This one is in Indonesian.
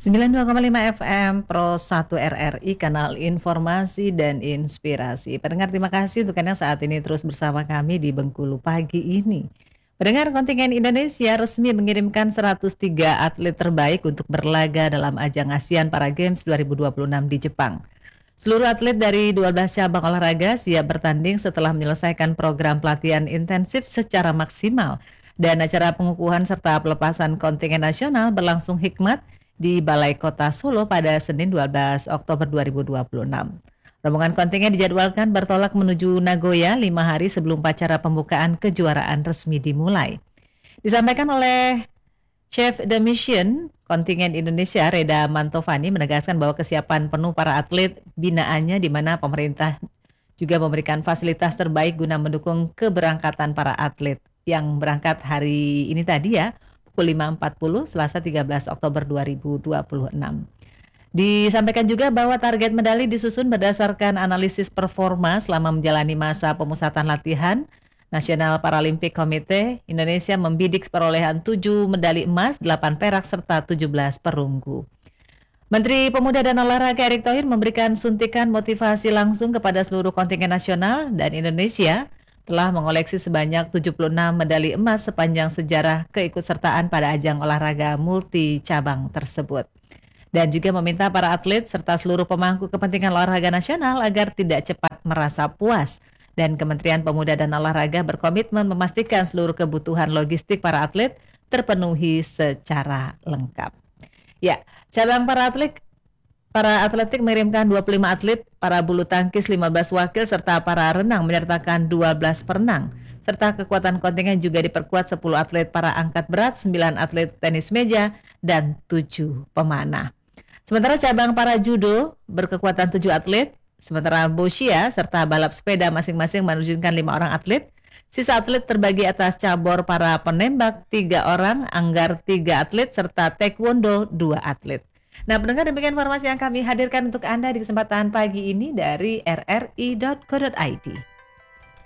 92,5 FM Pro 1 RRI, kanal informasi dan inspirasi. Pendengar, terima kasih untuk yang saat ini terus bersama kami di Bengkulu pagi ini. Pendengar, kontingen Indonesia resmi mengirimkan 103 atlet terbaik untuk berlaga dalam ajang ASEAN Para Games 2026 di Jepang. Seluruh atlet dari 12 cabang olahraga siap bertanding setelah menyelesaikan program pelatihan intensif secara maksimal. Dan acara pengukuhan serta pelepasan kontingen nasional berlangsung hikmat di Balai Kota Solo pada Senin 12 Oktober 2026. Rombongan kontingen dijadwalkan bertolak menuju Nagoya 5 hari sebelum upacara pembukaan kejuaraan resmi dimulai. Disampaikan oleh Chef de Mission kontingen Indonesia Reda Mantovani menegaskan bahwa kesiapan penuh para atlet binaannya, di mana pemerintah juga memberikan fasilitas terbaik guna mendukung keberangkatan para atlet yang berangkat hari ini tadi ya, pukul 5.40 Selasa 13 Oktober 2026. Disampaikan juga bahwa target medali disusun berdasarkan analisis performa selama menjalani masa pemusatan latihan. National Paralympic Committee Indonesia membidik perolehan 7 medali emas, 8 perak, serta 17 perunggu. Menteri Pemuda dan Olahraga Erick Thohir memberikan suntikan motivasi langsung kepada seluruh kontingen nasional, dan Indonesia telah mengoleksi sebanyak 76 medali emas sepanjang sejarah keikutsertaan pada ajang olahraga multi cabang tersebut. Dan juga meminta para atlet serta seluruh pemangku kepentingan olahraga nasional agar tidak cepat merasa puas. Dan Kementerian Pemuda dan Olahraga berkomitmen memastikan seluruh kebutuhan logistik para atlet terpenuhi secara lengkap. Ya, cabang para atletik mengirimkan 25 atlet, para bulu tangkis 15 wakil, serta para renang menyertakan 12 perenang. Serta kekuatan kontingen juga diperkuat 10 atlet para angkat berat, 9 atlet tenis meja, dan 7 pemanah. Sementara cabang para judo berkekuatan 7 atlet, sementara Bosia serta balap sepeda masing-masing menerjunkan 5 orang atlet. Sisa atlet terbagi atas cabur para penembak 3 orang, anggar 3 atlet, serta taekwondo 2 atlet. Nah, pendengar, demikian informasi yang kami hadirkan untuk Anda di kesempatan pagi ini dari rri.co.id.